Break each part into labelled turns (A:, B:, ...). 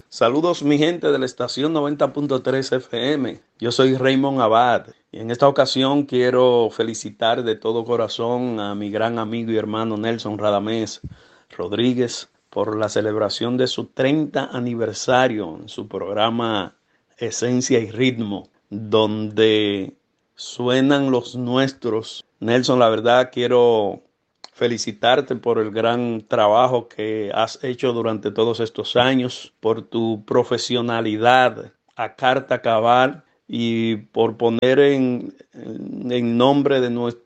A: Saludos mi gente de la estación 90.3 FM. Yo soy Raymond Abad y en esta ocasión quiero felicitar de todo corazón a mi gran amigo y hermano Nelson Radamés Rodríguez por la celebración de su 30 aniversario en su programa Esencia y Ritmo, donde suenan los nuestros. Nelson, la verdad quiero felicitarte por el gran trabajo que has hecho durante todos estos años, por tu profesionalidad a carta cabal y por poner en nombre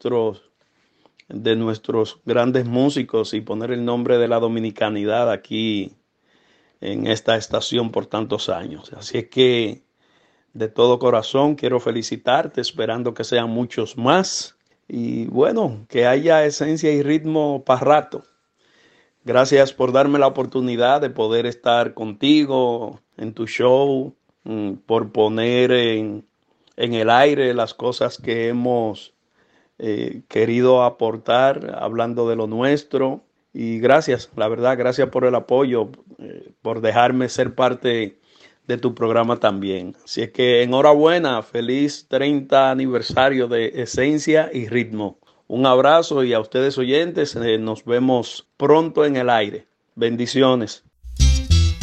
A: de nuestros grandes músicos y poner el nombre de la dominicanidad aquí en esta estación por tantos años. Así es que de todo corazón quiero felicitarte, esperando que sean muchos más. Y bueno, que haya esencia y ritmo para rato. Gracias por darme la oportunidad de poder estar contigo en tu show, por poner en el aire las cosas que hemos querido aportar, hablando de lo nuestro. Y gracias, la verdad, gracias por el apoyo, por dejarme ser parte de tu programa también. Así es que enhorabuena, feliz 30 aniversario de Esencia y Ritmo. Un abrazo y a ustedes oyentes, nos vemos pronto en el aire. Bendiciones.